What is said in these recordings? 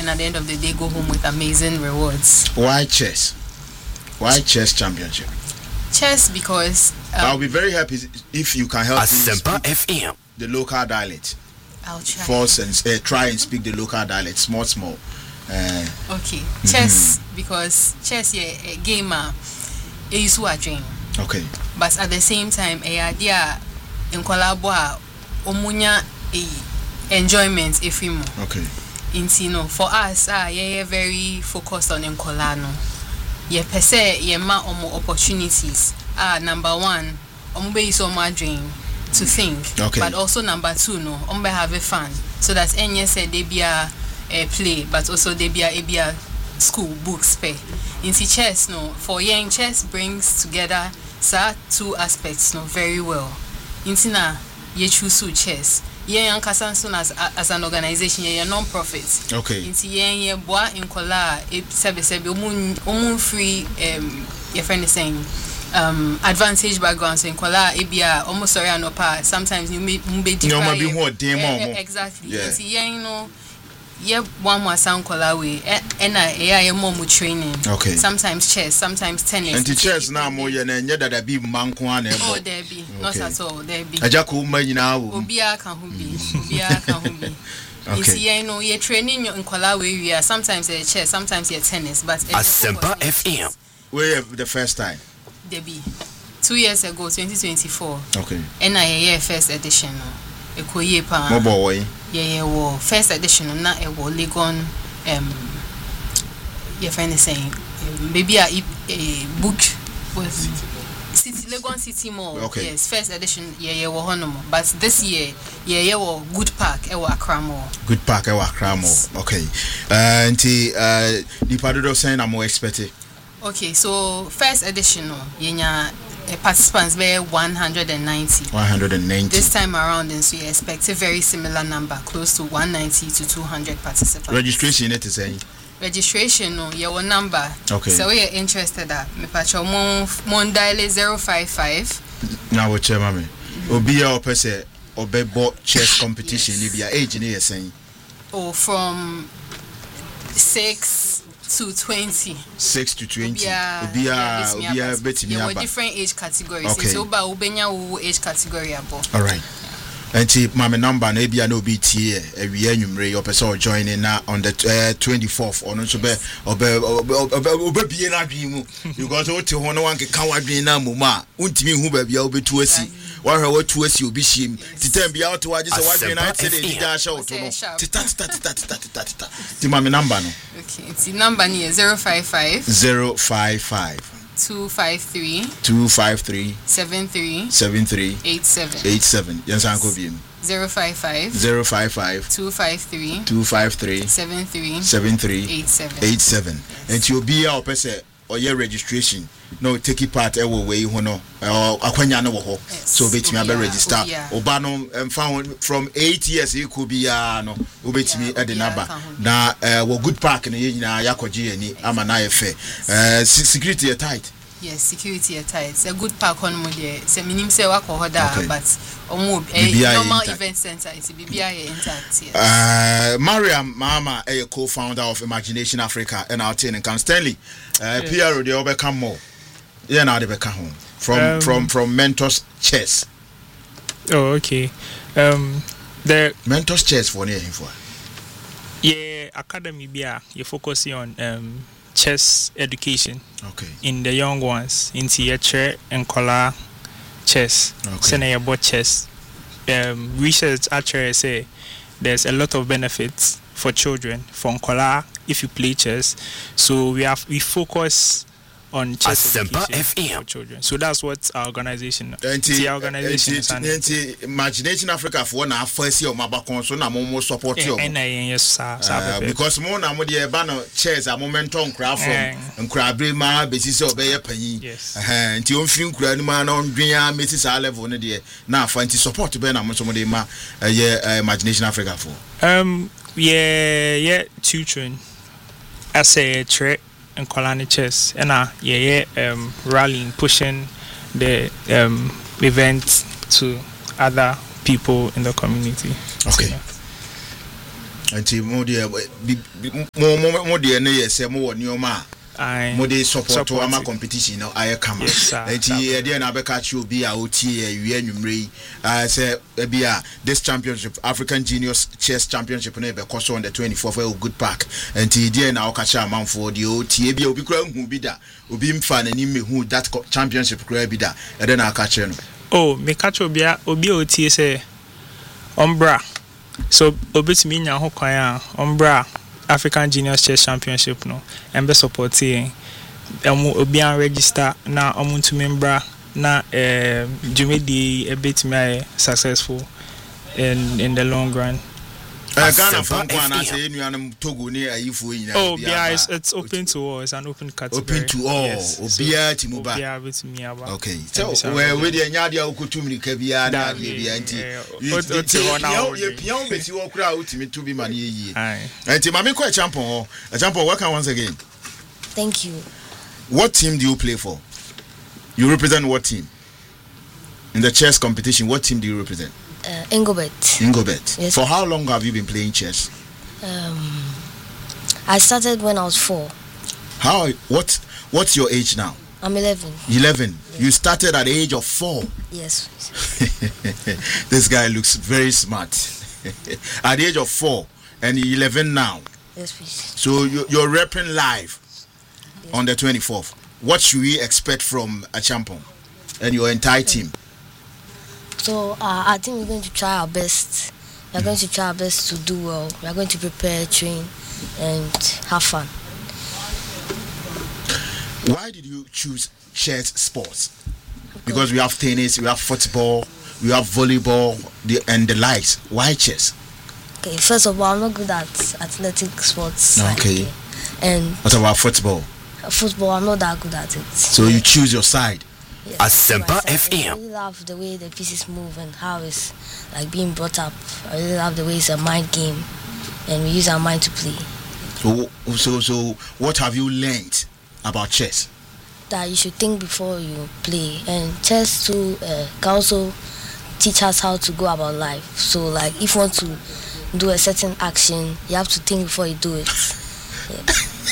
and at the end of the day go home with amazing rewards. Why chess? Why chess championship? Chess because I'll be very happy if you can help me speak FM. the local dialect. I'll try. Force and try and speak the local dialect, small. Okay, chess because chess a gamer is what dream. Okay. But at the same time, a idea in collabo omunya enjoyment if you Okay. Intino for us, yeah, very focused on encolano. Yeah, per se, yeah, ma opportunities. Number one, is so my dream to think. Okay. But also number two, no, have a fun. So that any said they be a play, but also they be a school books pay. In chess, no, for young chess brings together two aspects, no, very well. Intina, ye choose chess. Young Kasanson as an organization, ye non-profit. Okay. Inti ye bois in kola, omun free, your friend is saying. Advantage backgrounds in kola ebia almost sorry no pa sometimes you may be exactly yes you know yeah one more sound kola way and I more training okay sometimes chess sometimes tennis and the chess now more yen that be manko an oh there be not at all there be ajako ma nyina wo obia kan hu bi okay you know you training in kola way we are sometimes chess sometimes tennis but Asempa FM we have the first time Debbie 2 years ago 2024 okay and I first edition ekoye pa mo boy yeah wo first edition na e wo Legon your friend is saying maybe a book was City Legon City Mall okay. Yes first edition yeah wo hono but this year yeah wo Good Park e wo Accra Mall Good Park e wo Accra Mall okay nti the party saying I'm more expected. Okay, so first edition, yenya participants were 190. 190. This time around, and so you expect a very similar number, close to 190 to 200 participants. Registration, it is saying. Registration, your number. Okay. So we are interested at me pacho mon dial 055. Now what mami? Obia opese obebo chess competition. Libya age ni saying. Oh, from 6 to 20. 6 to 20. Obia betting. There were different age categories. Okay. So, ba ubenya age category abo. All right. And my number na bia no BT we enumere your person joining now on the 24th on so be obie na adwin mu because o te ho no wan kan wadwin na mu ma untimi hu ba bia obetu asi wa hwe watu asi obi shim titam bia o te waje se wadwin na te dey da sha o to no tita ti my number no okay it's the number is 055 253 73 87 yes uncle bim 055 253 73 87 and you be our person or your registration no take part e wo we ho no akwanya no wo ho so betimi abe register obano found from 8 years e could be no obetimi e de number na wo Good Park na yina yakoje ani ama na yefe security tight. Yes, security are tight. It's a Good Park on Mode. It's a minimum say work or but normal event center. It's a BBI intact. Yes. Mariam Mama, a co-founder of Imagination Africa, and our team in Stanley. Pierre, they overcome more. Yeah, now they become home from Mentors Chess. Oh, okay. The Mentors Chess for near info. Yeah, academy bia you focusing on chess education. Okay. In the young ones, in theatre and color chess. Okay. About chess. Research actually say there's a lot of benefits for children from color if you play chess. So we focus on chess education for children. So that's what our organization. The organization is Imagination Africa for na first year mabakon so na mo support you. Because mo na mo dey ban chess a momentum craft from nkrabre ma besisi obeye panyi. Nti on fin kura ni ma na ondwen meti sa level ne dey na afa nti support be na mo so mo dey ma Imagination Africa for. Tutoring as a trick and colony chess and rallying, pushing the event to other people in the community. Okay. Until more dear ne say more neoma. More de support to our competition now I come. And here na be catch you be a OT we say this championship African Juniors Chess Championship na be course on the 24th for good park. And here na catch a man for the OT be obi kura hu bi da. Obi mfa na ni me hu that championship kura bi da. E dey na catch no. Oh, me catch obi OT say Umbra. So obetumi nya ho kwan a Umbra African Juniors Chess Championship no and be supporting obi an register na omuntumi mbra na jumedi a bit me successful in the long run. Ghana from Ghana say nuanum Togo ne ayifo nyina. Oh, yeah, it's open to all. It's an open category. Open to all. Yes. Obia timuba. Obia betumi aba. Okay. So where we dey nya dia okutumri ka bia na bia nti. You pion beti wo kura utimi to be man yeye. Nti mama ko champion. A champion welcome once again. Thank you. What team do you play for? You represent what team? In the chess competition, what team do you represent? Ingobet. Ingobet. Yes. For how long have you been playing chess? I started when I was 4. What's your age now? I'm 11. 11. Yes. You started at the age of 4. Yes. This guy looks very smart. At the age of 4 and 11 now. Yes, please. So you're repping live on the 24th. What should we expect from a champion and your entire team? So I think we're going to try our best. We're going to try our best to do well. We're going to prepare, train, and have fun. Why did you choose chess sports? Because we have tennis, we have football, we have volleyball, and the likes. Why chess? Okay, first of all, I'm not good at athletic sports. Okay. And what about football? Football, I'm not that good at it. So you choose your side. Yes, Asempa FM. I really love the way the pieces move and how it's like being brought up. I really love the way it's a mind game, and we use our mind to play. So what have you learned about chess? That you should think before you play, and chess too can also teach us how to go about life. So like if you want to do a certain action, you have to think before you do it. Yeah.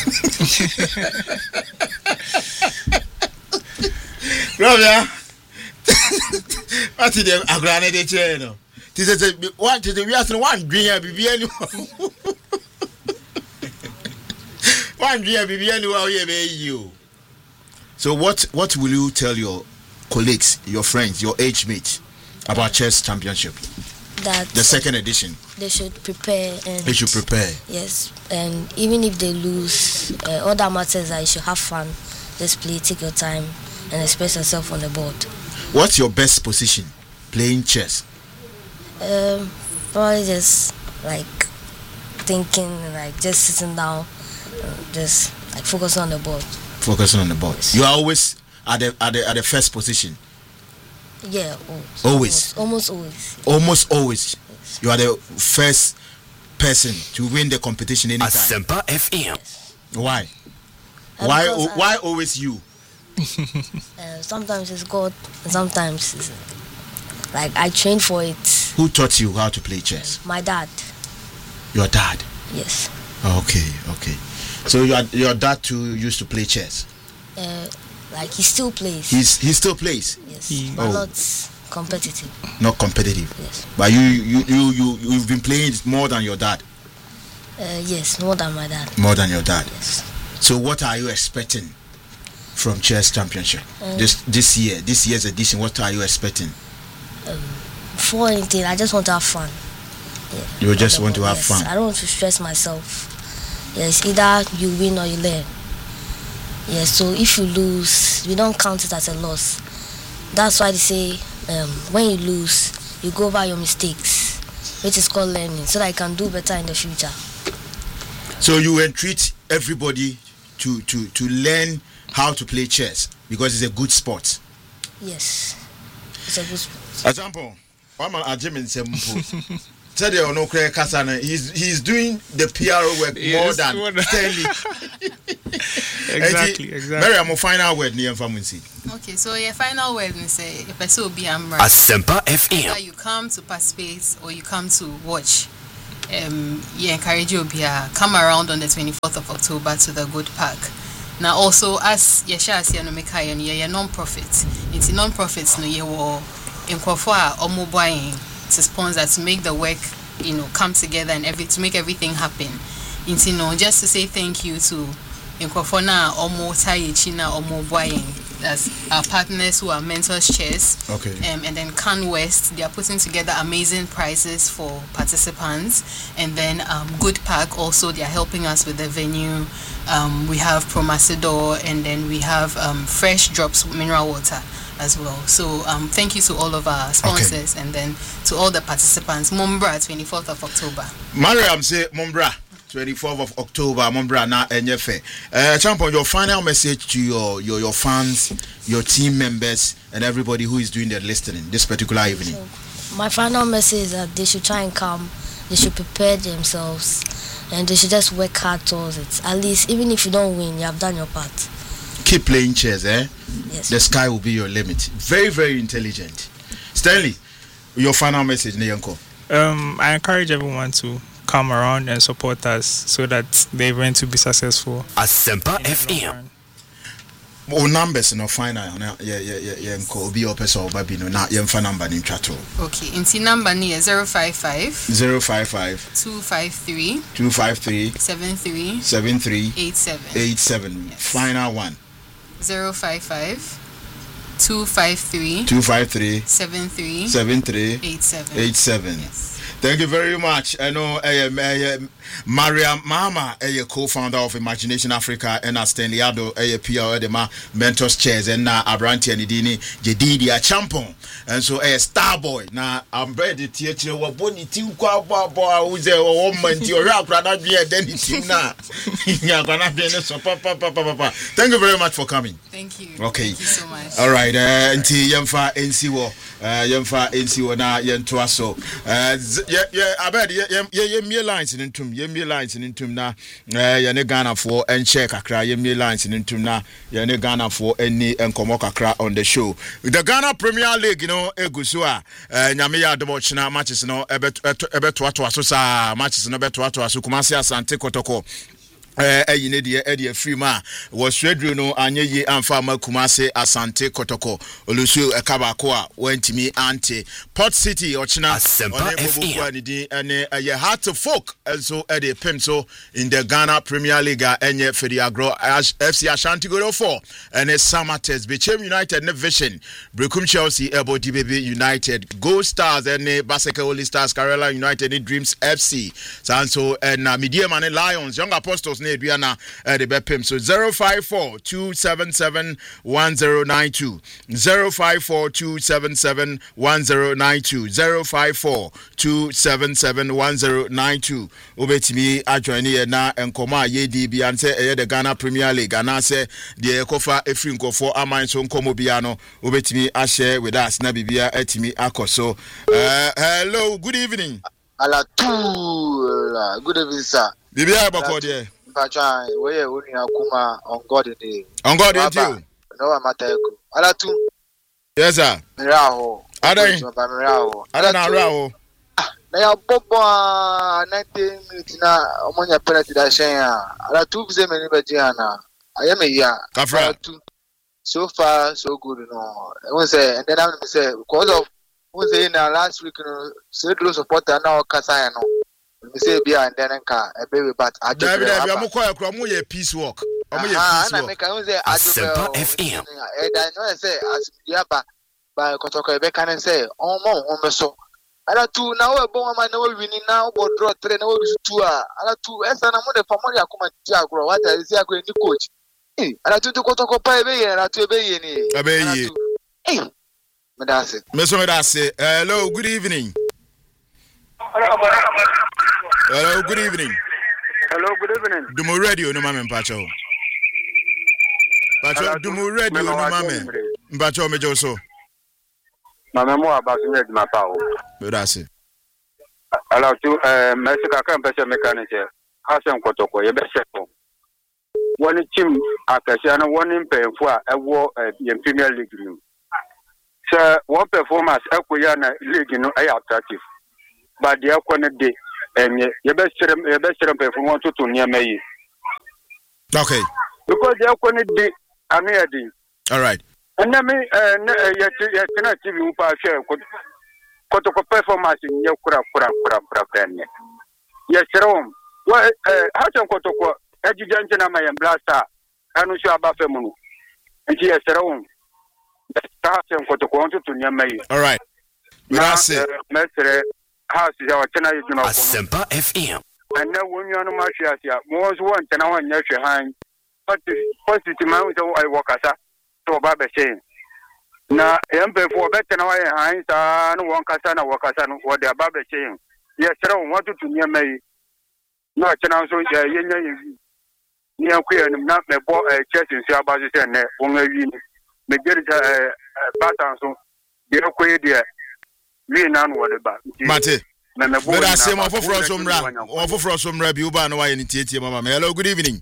Brother, what did you agree the channel? This is one to the one dream be anyone. One dream be anyone you. So what will you tell your colleagues, your friends, your age mates about chess championship? That the second edition. They should prepare. And they should prepare. Yes, and even if they lose, all that matters is that you should have fun. Just play, take your time, and express yourself on the board. What's your best position playing chess? Probably just like thinking, like just sitting down, just like focusing on the board. Focusing on the board. Yes. You are always at the first position. Yeah, always. Almost always. Almost always. Yes. You are the first person to win the competition anytime. Asempa FM. Yes. Why? Why always you? Sometimes it's God, and sometimes it's like I train for it. Who taught you how to play chess? My dad. Your dad? Yes. Okay. So your dad too used to play chess? Like he still plays. He still plays? Yes. But not competitive. Not competitive? Yes. But you've been playing more than your dad? Yes, more than my dad. More than your dad? Yes. So what are you expecting from chess championship this year's edition? What are you expecting? For anything, I just want to have fun. Yeah. You just want to have fun? I don't want to stress myself. Yes, either you win or you learn. Yes, so if you lose, you don't count it as a loss. That's why they say when you lose, you go over your mistakes, which is called learning, so that you can do better in the future. So you entreat everybody to learn how to play chess because it's a good sport. Yes, it's a good sport. Example, I'm an Ajimin Sempo. He's doing the PR work more than Stanley. Exactly. Mary, I'm a final word near Famunsi. Okay, so your final word is say a person will be Asempa FM. Either you come to participate or you come to watch. you encourage you to come around on the 24th of October to the Good Park. Now also as Yesha Sianomika and ye non-profit. It's non-profits no ye wo in Kwafwa or mobile to sponsor to make the work, come together and to make everything happen. Just to say thank you to Nkwafona Omo Tai China Omo Buying. That's our partners who are Mentors Chairs. Okay. And then Can West, they are putting together amazing prizes for participants. And then Good Park also, they are helping us with the venue. We have Promasidor, and then we have Fresh Drops mineral water as well. So thank you to all of our sponsors, and then to all the participants. Mumbra, 24th of October. Mariam say Mumbra. 24th of October, Mombra na NFA. Champion, your final message to your fans, your team members, and everybody who is doing their listening this particular evening. So, my final message is that they should try and come, they should prepare themselves, and they should just work hard towards it. At least, even if you don't win, you have done your part. Keep playing chess, Yes. The sky will be your limit. Very, very intelligent. Stanley, your final message, Nyanko. I encourage everyone to come around and support us so that the event will be successful. Asempa FM. Numbers no final yeah obi opesa obabino na yemfa number ni ntwato. Okay, inti number ni 055 253 73 87. Yes. Final one 055 253 73 87. Yes. Thank you very much. I know Mariam Mama, co-founder of Imagination Africa, and Stanley Ado, PR Mentors Chairs, and Abranti and Idini, Jedidi, a champion, and so a star boy. Now I'm ready to teach you what Bonnie Tim Quaba, who's a woman, your rap, rather be a Denny Tim now. Thank you very much for coming. Thank you. Okay. Thank you so much. All right. Until Yemfa NCO, na Yentuaso. Yeah, I bet ye lines in Intum, ye lines in Intum na, Yane Ghana for and check a cry, ye lines in Intum na, Yane Ghana for any and Komoka cry on the show. The Ghana Premier League, Egusua, Nyamia Dobochina matches, ebet what was matches, no bet what was Kumasia Sante Kotoko. Eddie Freema was Shredruno Anye Anfama Kumase Asante Kotoko Olusu Kabakoa went to me Ante Port City Ochina and a heart of folk also Eddie Penso in the Ghana Premier League and Fediagro FC Ashanti Goro 4 and a Samates Bechem United Vision Brekum Chelsea Ebo DBB United Go Stars and Basaka Oli Stars Karela United Dreams FC Sanso and Media Mane Lions Young Apostles Adriana the Bepim so 054-277-1092 054-277-1092 054-277-1092 Obetimi adjoini na enkoma yedi bi anse the Ghana Premier League and say the ekofa efrinko for aman so nkomo bia no obetimi a share with us na bibia etimi akoso. Hello, good evening. Good evening, sir. Bibia bako de Pacha, where you akuma on God day. On God day. No mateko. Alatu. Yes, sir. Miraho. Ada na raho. Na ya bobo 19 minutes na omonya penalty da shen alatu bize meni bejiana. Ayame ya. Alatu. So far so good no. I say and then I say because of say na last week no Cedro supporter na okasa no. Me say bia and then nka e be but David amukoya kro mu ye peace walk. Omo ye peace walk. Na make I say Asempa FM. E da no say asibia ba kotoko e be kan say omo so. Ala tu na we bon ma na we wini na we draw 3 na we lose 2 ala tu esa na mo de family akoma ti agro what I say agro ni coach. Ala tu kotoko pa e be ye ala tu e be ye ni. E be ye. Me da say. Hello, good evening. Hello, good evening. Hello, good evening. Dumo radio no mame mpacho. Pacho Dumo radio no mame. Mpacho mejo so. Mame mo abasu ne dima pa o. Bedase. Ala tu mesika kan pese mechanic. Asem kotoko ye be seko. Woni team akase na woni mpemfo a ewo ye Premier League room. So one performance ekoya na league no ay attractive. But the akwane dey you best for one to near me. Okay. Because they are going to be a mere day. All right. And then yet cannot give you a share. Kotoko performance in your kura. Yes, Rome. Well, Hatan Kotoko, Edugentana, my blaster, and we shall about Femunu. And yes, Rome. Hatan Kotoko to near me. All right. That's it. Mestre House is our tenor. Asempa FM. And now when you are no Marcia, more one than our nurture hand. But the positive man I walk as to Baba saying. Now, for better now, I ain't one Casana Wakasan, what the Baba saying. Yes, sir, wanted to near me. No, I can also near queer and not my boy chest in Sabazi and only me get a baton so the queer dear. We none what about Mate. But I say more for some ram, or for some review by no any tea, Mamma. Hello, good evening.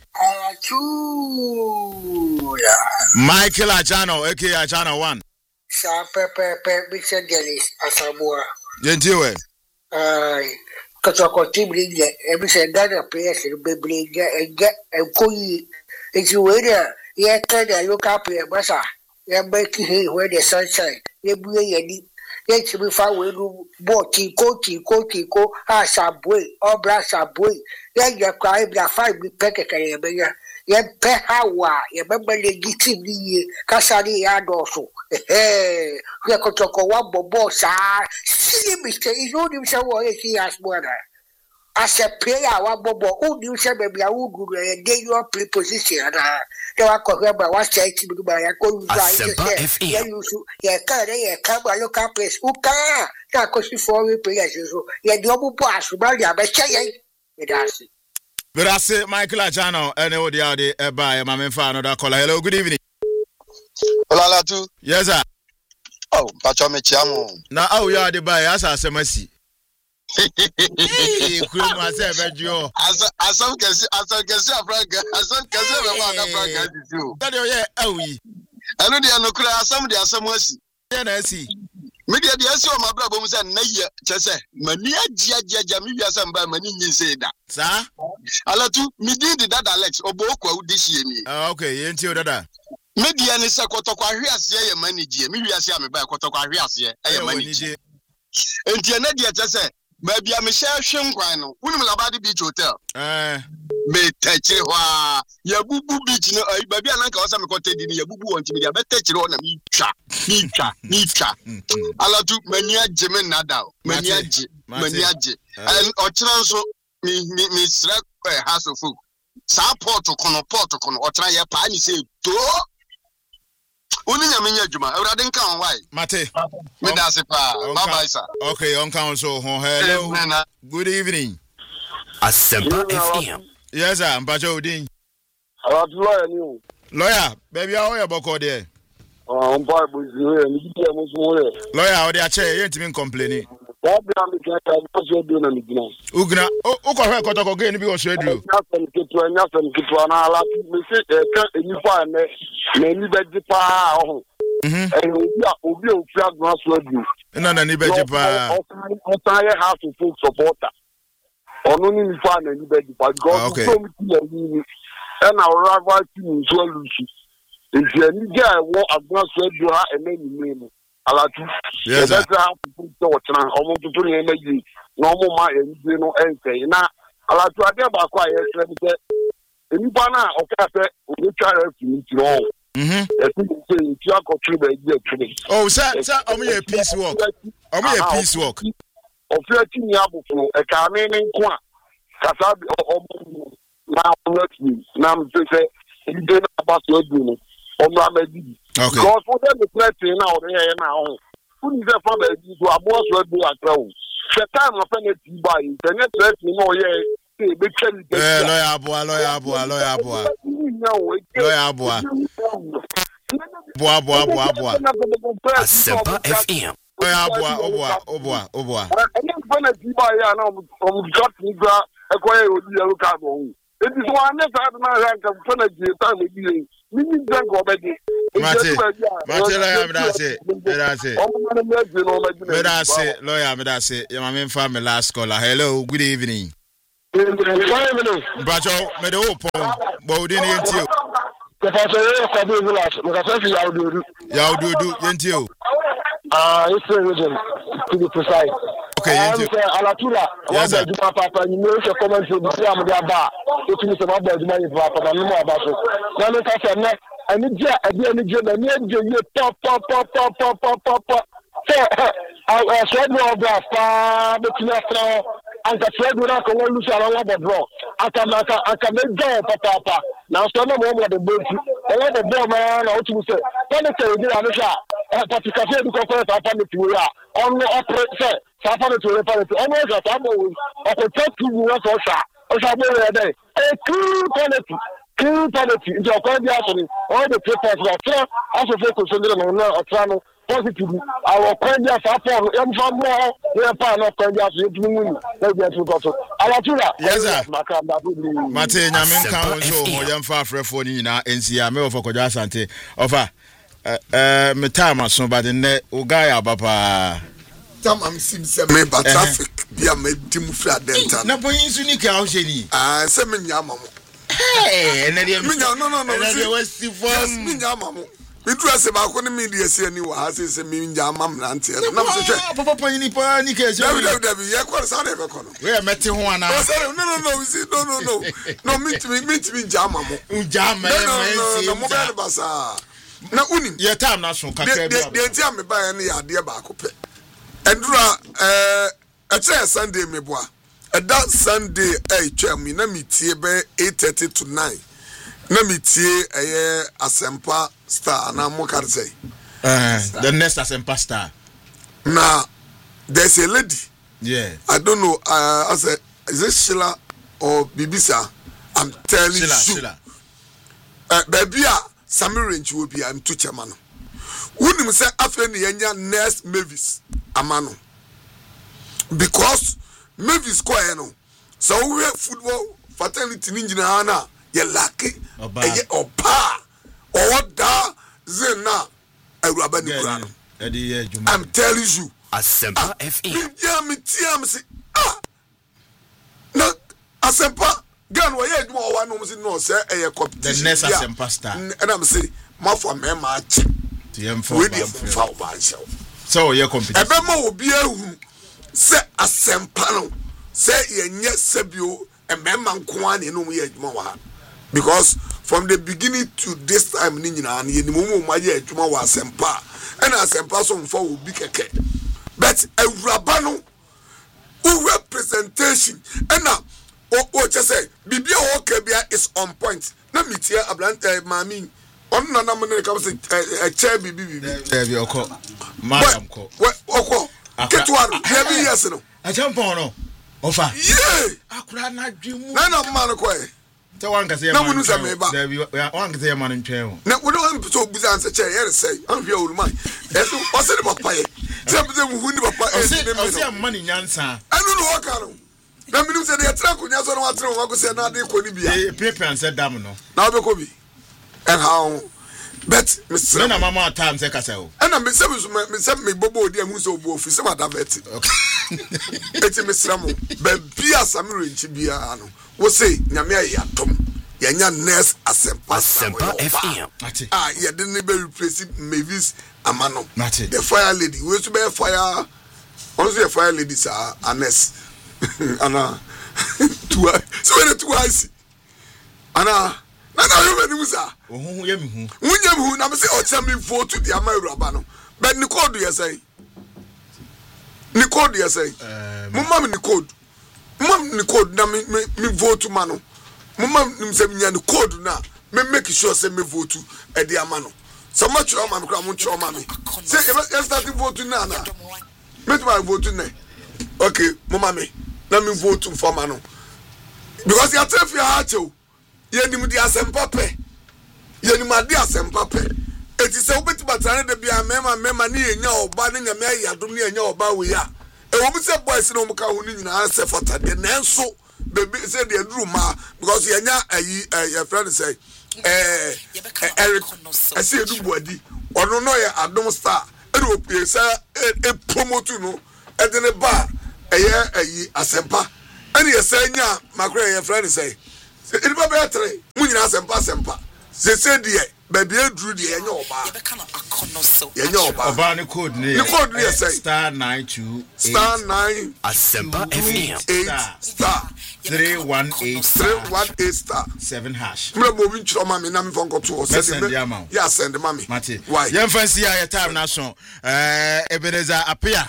Michael Achano, aka Achano 1. Sa Pepe, Mixer Dennis, Asamoah. Gentile. Aye. Kotoko Tibling, every Sandana place in Bibling and get and Koi. If you wait there, you can look up here, Massa. You're making hay where the sunshine. You bring any. Yet we found we bought Tico, Subway, or Brass Subway. Then you cry the 5 big packet. Yet Pehawa, you remember the GTV, Casari Adoso. Eh, we are going to go one boss. See, Mr. You know himself what he has more. As a player, one bobo, who knew some of your own good and day your preposition. They are correct by one side to buy a good guy. Yeah, come look up as Uka. That cost you 4 players. Yeah, double pass, but yeah, but it does. But I say Michael Achano, and all the other by my fan of that caller. Hello, good evening. Hola, too. Yes, sir. Oh, Pachomichamo. Now, oh, you are the buyer, as I say, mercy. Hey, Queen myself at you. As some can see, Frank, as some can see, Frank, you. That you, oh, we. I know they are no cry, some they are some mercy. Then I see. Media, the answer my brother was a nay, Chessa, Mania Jamia, some by many say that. Sir, I let you, me did that Alex, or Boko this year. Okay, ain't you that? Media is a Kotokarias, a manager, maybe I see me by Kotokarias, a manager. And Tianedia just said, maybe I'm a share Shinquano, Unabadi Beach Hotel. Me touch it, ya boo beach, no, baby, and uncle some content in your boo want to be a better on a meat trap. I love to mania Jemin Nadal, maniaji, and Ochanso, me strap a house of food. Sa porto or try a piny say, do. Only a minute, Juma, I didn't count why. Mate, bye, sir. Okay, on council. Hello, good evening. Asempa FM. Yes, sir, I'm Pacho Ding. Lawyer, baby, how are you about there? I'm Bible here, and you are most more. Lawyer, how they are chair, you ain't even complaining. Ugna, okay, Kotoko again because you do. Nothing to an ala, we say, you find many bed power. And we will flag grassword you. No, any better power. Entire house of folk supporter. Or only find any bed because and our rival team is well. If you need a war of grassword, you are a name. Yes, that's how people talk now. Almost to put in energy. Normal my you know anything. Now, I like to idea about quiet. Any banner or cafe, we try to meet you all. Oh, sir, I'm here a piecework. I'm here a piecework. Of 13 years ago, a Canadian qua. Casabi now, now, you didn't about your doing. Okay. Because for them, the threatening now, they now. Who is the father to a boss will do at home? The time of energy by the net threatening, oh, yeah, Asempa FM. It is one that I have a energy time. Meaning, drink already. Mate, lawyer, Medase. Your main family last caller. Hello, good evening. Bracho, Medo, Bowdin, you. Yaudu, Yentio. It's religion, to be precise. Okay, Alatura, yes, Papa, you know, your comments will be some bar. If you about the money, Papa, and no more about it. Now, look at that. I need you, I need you, pop. So, I said, no, but you know, and the thread will not go lose around the draw. I can make go, Papa. Now, some of them are the boat. I want the ball man, or to say, when they say, I'm shot, but you can say, because I found it to on the operator, Safari to refer to almost a family of a 30 years or so. Or somewhere a day. A true penalty. Your question, all the papers are fair, also focus on the travel. Positively, our Kenya Sapon, Mfambo, we are part of Kenya, yes, sir. Mate, Namin Council, Moyam Fafre for Nina, NCA, Mel for Kodasante, offer Metama, somebody, Ugaya, Papa. Some seems me, but traffic, be a made Tim Flat Denton. No, but he's unique, how she ah, 7 Yamamo. Hey, and then no, was Yamamo. We dress about when the media say any was is a mean jamam nancy. Papa, you need panic. We are met in one. No, meet me, jamam. Jam, no, mobile bazaar. Now, your time national. They tell me by any idea back up. And a chair Sunday, me boy. At that Sunday, me na meet 8:30 to 9. Na metie Asempa Star na mo can say the next Asempa Star. Now there's a lady. Yeah. I don't know. I said, is it Sheila or Bibisa? I'm telling you. Sheila. Baby, Samirange will be. I'm too chairman. Wouldn't say after the Yenya next Mavis Amano because Mavis Koeno. So we have football fatality ninja Hana. You're lucky, or pa, or da zena, a rubber. I'm telling you, Asempa FM. No, Asempa, gun where you one almost no, sir, a competition. The next Asempa Star, and I'm saying, my for me, match. So you're competition. A memo will be a who say Asempano, say yes, Sabio, and Memman Kwan in Uya. Because from the beginning to this time, Nina and Yenimu Maya Juma was Sempa, and Asempa son for will be keke. But a Rabano who representation and now what you say, Bibia Okebia is on point. Let me tell Ablante Mami. On Nana comes a chair Bibi. Madam Co. What? Get one, heavy yes, no. I jump on. Offer. Yeah, I could not dream. None of Manaquay. One can say, one can say, a man in town. Now, we don't put so bizarre chair, say, I'm your old man. That's what's it about pay. Some of them who never pay money, answer. I don't know what kind of. Now, we say they're trying to answer what I was saying. Now they could be a paper and said, Damno. Now they could be. And how? But Mr. Mamma time, take us out. And I'm Mr. Me Bobo, dear Muso, for some other vet. It's a Miss Ramo, but be a Samuel Chibiano. We say, Namia Yatom, Yanya Ness Asempa FM. Ah, yeah, didn't even replace Mavis Amano. The fire lady, we used to be a fire. Also, a fire lady, sir, Aness. Anna, so when it was Anna, Nana, you sir. Who never say, oh, tell me vote to the American. But Nicole, do you say? Nicole, do you say? Mumma, Nicole. Mum Nicole, na me vote to Mano. Mum say me the code now. Me make sure say me vote to Eddie Amano. So much of my crowd, much of mommy. Say, let's start to vote to Nana. Make my vote to ne. Okay, Mama me. Let me vote to for Mano. Because you are telling your heart, you need the Asempape. You need my dear Asempape. It is so bit but I need to be a member near your banning a mayor, don't near your bow. E wo se boys no muka huni nyina answer for the nenso baby say the room because your friend say Eric I see you do body or no ya Adom Star e say e promote no e de ne bar asempa and you say nya makra your friend say it be better mu nyina asempa say there baby edru de enye oba oba ne code ne say star 928 star 9 Asempa FM star 318 star 7 hash me mo win chiro ma me na me fon ko to send the amount yeah send mami mate why yem fancy ya time na so Ebeneza apia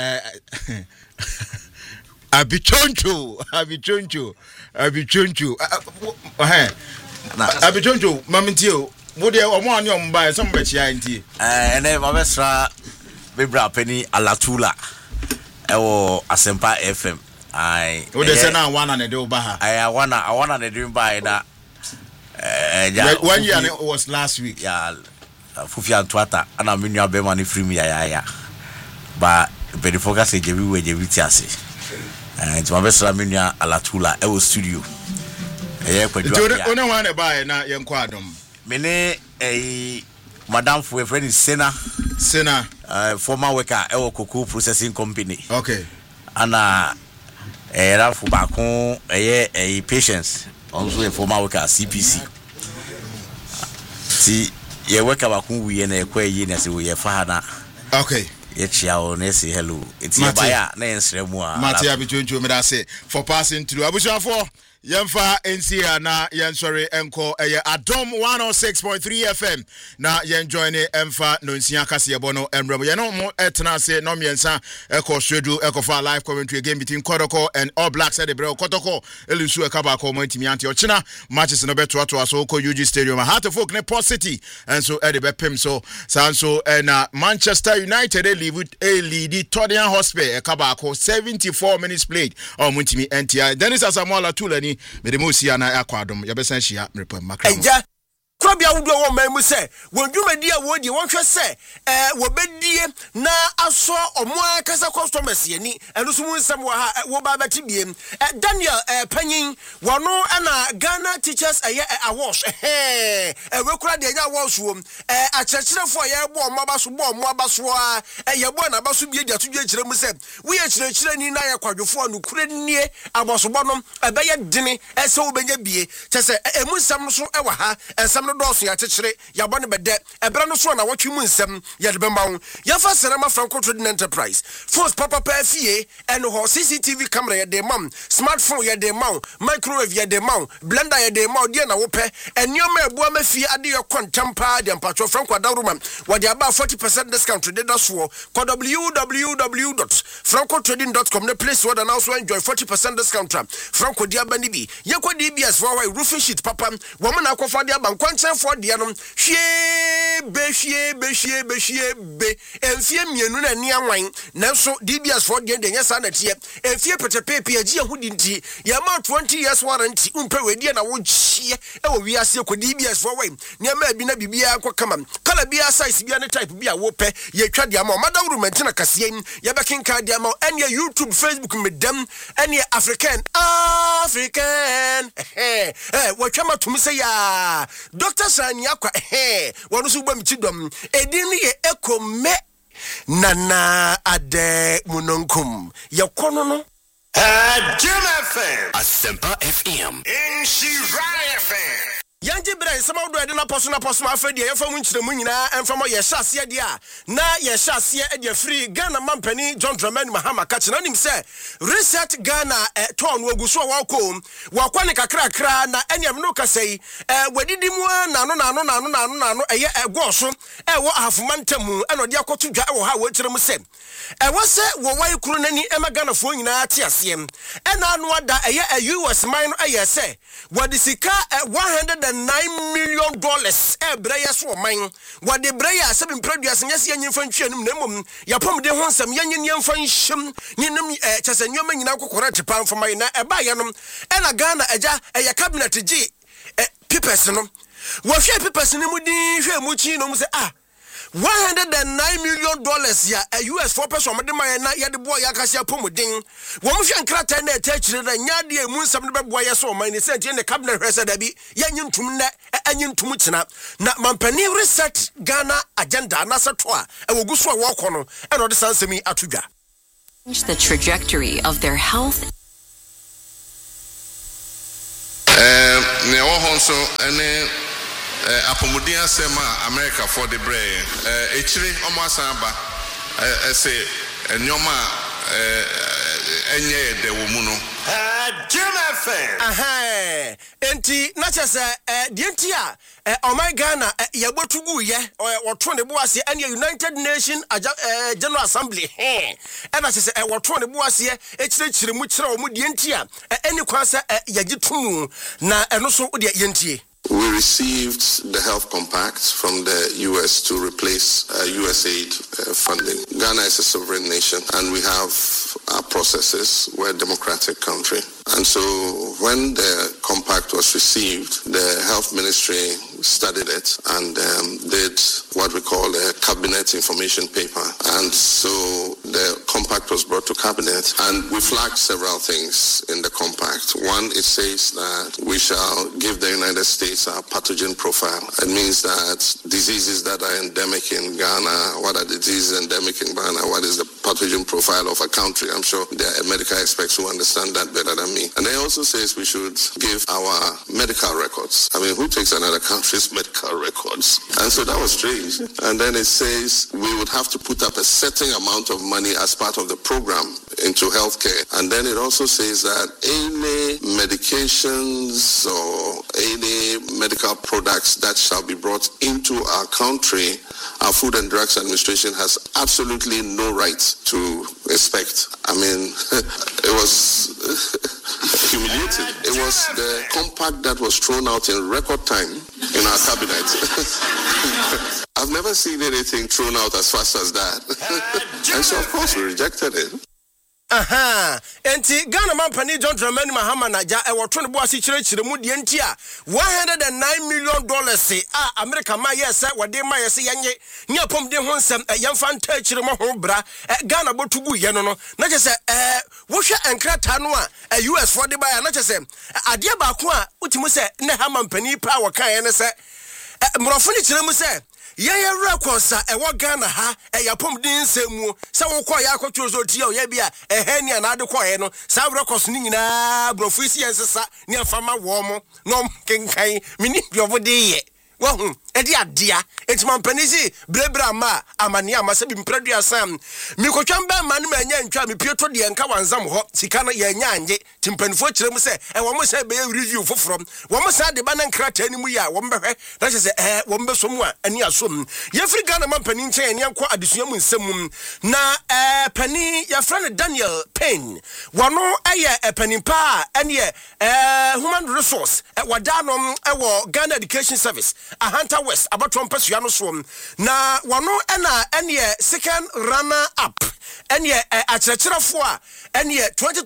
abichoncho abichoncho mamintio wode omo ani omba some be chia nti ene mabesra bebra pani alatula ewo Asempa FM ai wode se na wana ne de oba ha I wanna ne dream by that one year it was last week yeah fufi antwata ana menu abema ni free me ya ba very focus e jebi we jebi tiase nti mabesra menu alatula ewo studio kwadwa one wana ba na yenko adom mene madam for a friend Sena former worker ewo cocoa processing company okay ana rafu bakon patience also a former worker CPC see ye worker bakon we na ekwa yi na se we fa na okay ye chia o na say hello it's ya baya na ensre mu a Mate abichoncho me da say for passing through abusuan for Yemfa NCA na yen sorry enko Adom 106.3 FM na yen join emfa no nsia kase bono emrem ye no mo etena se no miensa eko stredu eko for live commentary game between Kotoko and All Blacks at the Bro Kotoko elusu ekaba ko mo ntimi anti ochina matches no beto ato aso ko UG Stadium Heart of Oak ne Port City and so e de bepem so sanso na Manchester United lead Tottenham Hotspur ekaba ko 74 minutes played o mo ntimi anti Dennis Asamoah Tulani Medemosia na akwadom yabesan hia mrepa makra eja krobia wudo wo man say wondwumadi a wodi wonhwe say wobedie na aso omo akasa customers yani eno so munsam wa ha wo ba beti biem Daniel panyin wono na Ghana Teachers Awards we kura de nya awards wo achechirefo ye bo omo abaso ye bo na abaso bie dia tudwe kire mu say we ye kire ni na ye kwadwofo anu kure nie abosobo no be ye dene se wo benya bie chese emunsam so wa ha ensam no doso ya chechire ya bone bede ebra no so na watwe mu nsem ya de bemba wo ya fa Serema Franco Trading Enterprise force papa fie and ho CCTV camera ya de mam smartphone ya de mam microwave ya de mam blender ya de mam de na wo pe enioma ebua ma fie ade yo kontampa de mpatro Franco Adaruma wa de aba 40% discount de daso ko www.francotrading.com the place where now so enjoy 40% discount Franco dia bani bi ye ko DBS for roofing sheet papa wo na akofa de aba for the anum she be enfie mienu na ni anwan nanso DBS for the de nyesa na tie enfie petepepe agi ahudi nti ya ma 20 years warranty umpe wedi na wo chie e wo wiase ko DBS for way ne ma bi na bibia akọ kama kala bia size bia ne type bia wo pe ye twa de ama madawru mentina kasien ye bekin ka de ama ene YouTube Facebook medam ene African wo twa matum se ya Dr. Sani akwa wonu so gbam tidom edin ye ekome nana ade munonkum ye kono no Jim FM Asempa FM Inshira FM Yanji Brain, some of the person afedi ye from winch the munina and from your shasia dia na ye shasia e de free Ghana mampani John Dramani Mahama catching him say reset Ghana ton wogu so wa kom wa kwani kakra na enyam no ka say wadidi mu na no eye ego so e wo afumantamu e no de akoto dwa e wo ha wo kire mu say e wo se wo wai kuru nani e ma Ghana fo nyina ate asem e na anu ada eye US mine no eye say wadisika 109 million ebreya so man wade breya se bin produce nyase nyimfa ntwenum na mom yapom de ho nsam nyemfa nhyem nyenum chese nyoma nyina kokora tepa mfama na eba ye nom e na Ghana eja eye cabinet gi pipes no wo hwe pipes ni mu din hwe mu chi no mu se $109 million ya a US for person de man na ya de boy akasia pomodin wo mo hwe nkrata na etachire na nya de emu nsam de beboa ye so man ni se tie ne cabinet hwese da bi ya nyintum na anyintum kina na mampani reset Ghana agenda na seto a woguso a wo kono e no de sansemi atodwa the trajectory of their health. Ne wo honso ene apomudia sema America for the brain echire omo asaba say nyoma enye de wo mu no enti na chese de enti a oh my Ghana yabotugu ye woto ne boase ene United Nations General Assembly e na chese woto ne boase echire mu kire wo mu de enti a ene kwanse yagitum na eno so de yentie. We received the health compact from the US to replace USAID funding. Ghana is a sovereign nation and we have our processes. We're a democratic country. And so when the compact was received, the health ministry studied it and did what we call a cabinet information paper. And so the compact was brought to cabinet and we flagged several things in the compact. One, it says that we shall give the United States a pathogen profile. It means that diseases that are endemic in Ghana, what are the diseases endemic in Ghana, what is the pathogen profile of a country? I'm sure there are medical experts who understand that better than me. And it also says we should give our medical records. I mean, who takes another country's medical records? And so that was strange. And then it says we would have to put up a certain amount of money as part of the program into healthcare. And then it also says that any medications or any medical products that shall be brought into our country, our Food and Drugs Administration has absolutely no right to inspect. I mean, it was humiliating. It was the compact that was thrown out in record time in our cabinet. I've never seen anything thrown out as fast as that. And so, of course, we rejected it. Enti Ghana man pani John Dramani Mahama na ja e woto ne boase chire mu de enti a $109 million se a America ma yes wode ma yes yenye nya pom de ho nsem yemfa nta chire mo ho bra Ghana botugu ye no na je se wo hwe enkrata no a US for de ba ya na je se ade ba ko a utimu se ne ha man pani pa wo kan ye ne se mrofo ni chire mu se Yaya records a Ghana ha yapom din semu sa wo kwa ya kwatwo zo tie o ya bia ehani ana de kwa no sa records ni nyina brofisi ensesa ni afama wo mo no kenkan mini biobo de ye wo edi adia etima mpanisi brebra ma amane amase bi mpradua sam mikotwa mba ma no manya ntwa me pieto de enka wanzam ho sika no ye nya anje timpanifo kire mu se wo mo se be review foforo wo mo sa de ba na nkrata ni mu ya wo mbehwe na se wo mbeso mu a ani asom ye free Ghana man pani nchen ani akwa adesua mu nsam na pani ya friend Daniel Payne wono eye pani pa ene human resource wadanom wo Ghana Education Service Ahanta West abatom pasua no so na wono ena ene second runner up ene akyerɛkyerɛfo a ene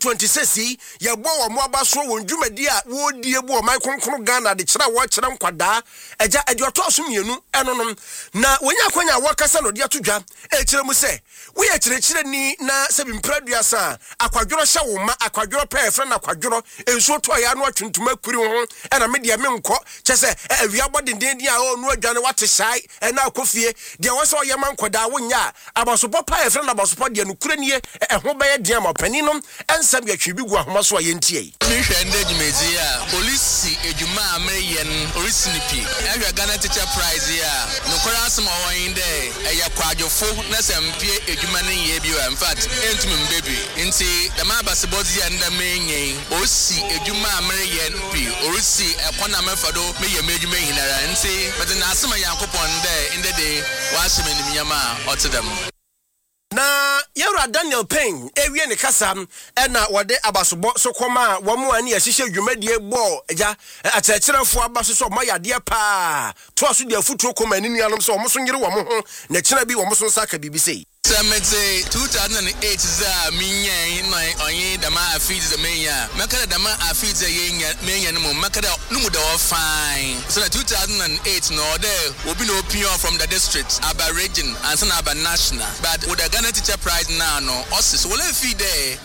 2026 ye bo wo mo abaso won dwumadi a wo die bo o mai konkro Ghana de kyerɛ wo kyerɛ nkwadaa agya adioto so mienu enonom na wonya kwanya wakasa no de atodwa kyerɛ mu sɛ wo ye kyerɛkyerɛ ni na sɛ bi mpradua sa akwadworo hye wo ma akwadworo pɛ efra na akwadworo enso to ya no atwuntum akuri ho ɛna me de me nkɔ kyɛ sɛ awia bɔdenden dia o no adwane wate sai ɛna akofie de wo sɛ oyɛ man kwada wonya abasopo pa efra na abasopo de no kura nie ɛho bɛyɛ dia ma paninom ɛnsam yɛtwe bi gu ahoma so a yɛntie mi hwɛ nde dwumedi a police edwuma ameyen orisinipi ɛhwɛ Ghana teacher prize ya no kora asem ɔwɔn de ɛyɛ kwadwofo na sɛmpie edwuma ne yɛ bi in fact entumi mbebi nti dama basebodi ya nda menyen osi edwuma ameyen pi orisi ɛkɔna mefado meyɛ medwuma hinara nti but na asem yankopɔn de in the day wasem nim nyama ɔtedam na yɛwura Daniel Payne ewie ne kasa ɛna wɔde abasobɔ so kɔma wɔn mu ani ɛhyehyɛ dwumadie bɔ agya akyerɛkyerɛfo abaso so ɔma yadeɛ paa to aso de afutuo kɔma ani nuanom so wɔn so nyere wɔn ho na kyerɛ bi wɔn so nsa ka bibi sei Say 2008 za minye no onye dama afeed the menya makada dama afeed the menya no makada no mu da fine so 2008 no there will be no opinion from the district Aba region and some Aba national but with the Ghana Teacher Prize now no us so will feed there